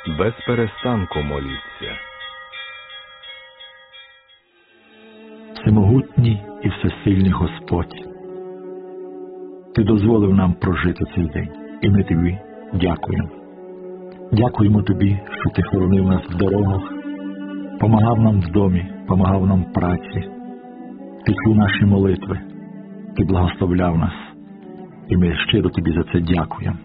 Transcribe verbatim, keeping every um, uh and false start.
без перестанку моліться. Всемогутній і всесильний Господь, Ти дозволив нам прожити цей день, і ми Тобі дякуємо. Дякуємо Тобі, що Ти хоронив нас в дорогах, помагав нам в домі, помагав нам в праці. Ти чув наші молитви, Ти благословляв нас, і ми щиро Тобі за це дякуємо.